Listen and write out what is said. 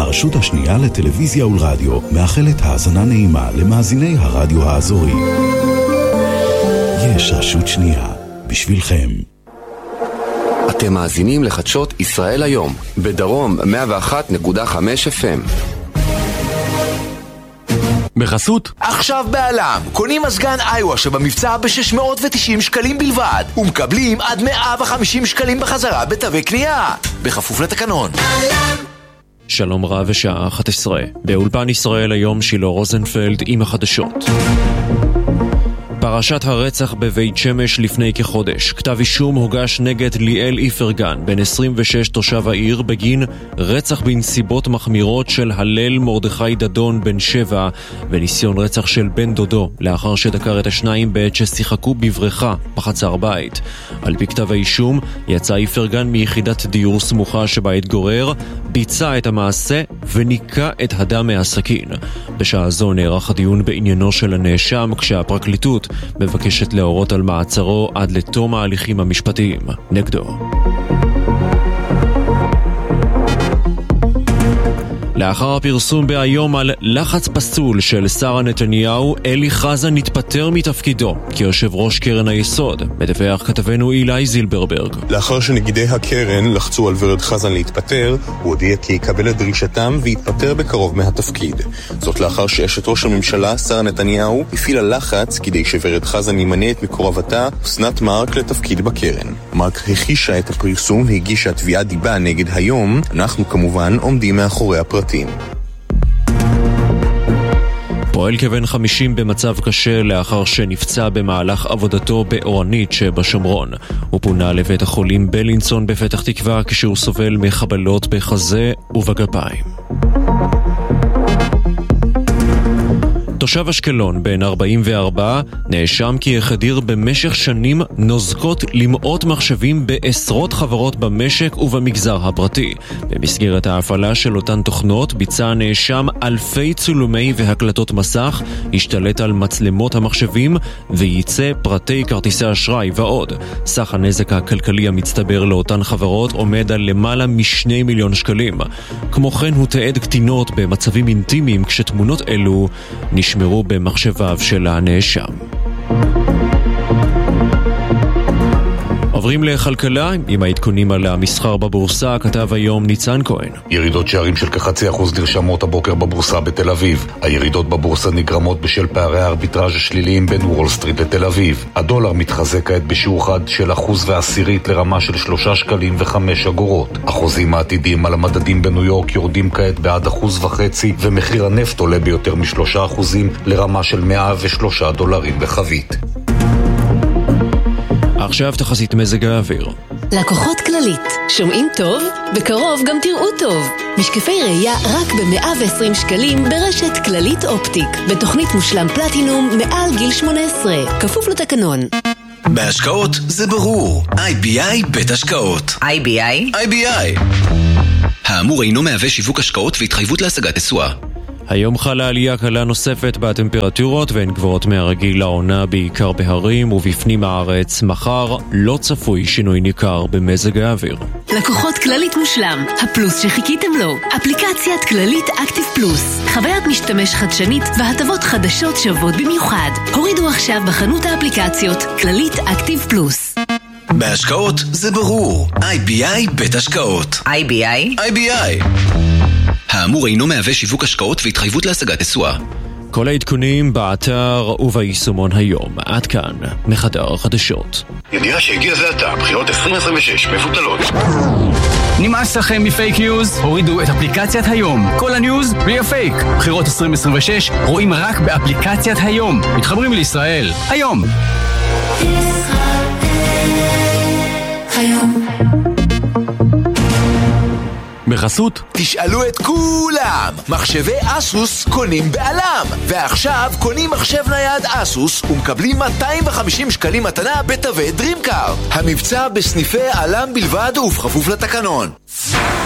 הרשות השנייה לטלוויזיה ולרדיו מאחלת האזנה נעימה למאזיני הרדיו האזורי. יש רשות שנייה בשבילכם. אתם מאזינים לחדשות ישראל היום, בדרום 101.5 FM. בחסות עכשיו בעלם, קונים מזגן איווה שבמבצע ב-690 שקלים בלבד ומקבלים עד 150 שקלים בחזרה בתווי קנייה, בכפוף לתקנון. שלום רב ושעה 11. באולפן ישראל היום שילה רוזנפלד עם החדשות. פרשת הרצח בבית שמש לפני כחודש. כתב אישום הוגש נגד ליאל איפרגן, בן 26 תושב העיר, בגין רצח בנסיבות מחמירות של הלל מרדכי דדון בן 7 וניסיון רצח של בן דודו, לאחר שדקר את השניים בעת ששיחקו בבריכה בחצר בית. על פי כתב האישום, יצא איפרגן מיחידת דיור סמוכה שבה התגורר, ביצע את המעשה וניקה את הדם מהסכין. בשעה זו נערך הדיון בעניינו של הנאשם, כשהפרקליטות מבקשת להורות על מעצרו עד לתום ההליכים המשפטיים נגדו. לאחר הפרסום בהיום על לחץ פסול של שרה נתניהו, אלי חזן נתפטר מתפקידו כיושב ראש קרן היסוד, מדווח כתבנו אילי זילברברג. לאחר שנגידי הקרן לחצו על ורד חזן להתפטר, הוא הודיע כי יקבל את דרישתם ויתפטר בקרוב מהתפקיד. זאת לאחר שאשת ראש הממשלה, שרה נתניהו, הפעילה לחץ כדי שורד חזן ימנה את מקורבתה, אסנת מארק, לתפקיד בקרן. מארק הכישה את הפרסום והגישה תביעת דיבה נגד היום. אנחנו כמובן עומדים מאחורי הפרטים. פועל כבן 50 במצב קשה לאחר שנפצע במהלך עבודתו באורנית שבשומרון. הוא פונה לבית החולים בלינסון בפתח תקווה כשהוא סובל מחבלות בחזה ובגפיים. תושב אשקלון בן 44 נאשם כי החדיר במשך שנים נוזקות למאות מחשבים בעשרות חברות במשק ובמגזר הפרטי. במסגרת ההפעלה של אותן תוכנות ביצע הנאשם אלפי צילומי והקלטות מסך, השתלט על מצלמות המחשבים וייצא פרטי כרטיסי אשראי ועוד. סך הנזק הכלכלי המצטבר לאותן חברות עומד על למעלה מ2 מיליון שקלים. כמו כן הוא תיעד קטינות במצבים אינטימיים כשתמונות אלו נשמרו במחשביו של הנאשם. עוברים לכלכלה עם העדכונים על המסחר בבורסה. כתב היום ניצן כהן. ירידות שערים של כ0.5% נרשמות הבוקר בבורסה בתל אביב. הירידות בבורסה נגרמות בשל פערי הארביטראז' השליליים בין וול סטריט לתל אביב. הדולר מתחזק כעת בשיעור חד של 1.1% לרמה של 3.05 שקלים. החוזים העתידיים על המדדים בניו יורק יורדים כעת בעד 1.5%, ומחיר הנפט עולה ביותר מ3% לרמה של $103 בחבית. עכשיו תחזית מזג האוויר. לקוחות כללית, שומעים טוב? בקרוב גם תראו טוב. משקפי ראייה רק ב120 שקלים ברשת כללית אופטיק, בתוכנית מושלם פלטינום מעל גיל 18, כפוף לתקנון. בהשקעות זה ברור, IBI בית השקעות. IBI האמור אינו מהווה שיווק השקעות והתחייבות להשגת תשואה. היום חלה עלייה קלה נוספת בטמפרטורות והן גבוהות מהרגיל לעונה בעיקר בהרים ובפנים הארץ. מחר לא צפוי שינוי ניכר במזג האוויר. לקוחות כללית מושלם, הפלוס שחיכיתם לו. אפליקציית כללית אקטיב פלוס, חוויית משתמש חדשנית והטבות חדשות שוות במיוחד. הורידו עכשיו בחנות האפליקציות כללית אקטיב פלוס. בהשקעות זה ברור, IBI בית השקעות. IBI האמור אינו מהווה שיווק השקעות והתחייבות להשגת תשואה. כל העדכונים באתר וביישומון היום. עד כאן מחדר חדשות. ידיעה שהגיע זה עתה, בחירות 2026 מבוטלות. נמאס לכם מפייק ניוז? הורידו את אפליקציית היום. כל הניוז בלי הפייק. בחירות 2026 רואים רק באפליקציית היום. מתחברים לישראל היום. בחסות תשאלו את כולם, מחשבי אסוס קונים בעלם, ועכשיו קונים מחשב נייד אסוס ומקבלים 250 שקלים מתנה בתווי דרימקארד. המבצע בסניפי עלם בלבד ובכפוף לתקנון.